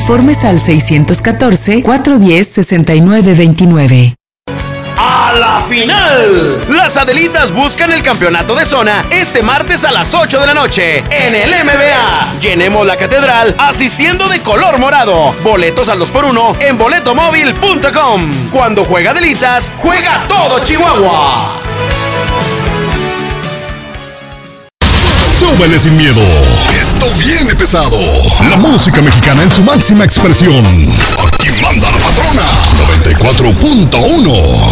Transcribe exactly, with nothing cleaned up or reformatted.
Informes al seis uno cuatro, cuatro uno cero, seis nueve dos nueve. ¡A la final! Las Adelitas buscan el campeonato de zona este martes a las ocho de la noche en el M B A. Llenemos la catedral asistiendo de color morado. Boletos al dos por uno en boletomóvil punto com. Cuando juega Adelitas, juega todo Chihuahua. Súbele sin miedo. Esto viene pesado. La música mexicana en su máxima expresión. Aquí manda la patrona. noventa y cuatro punto uno.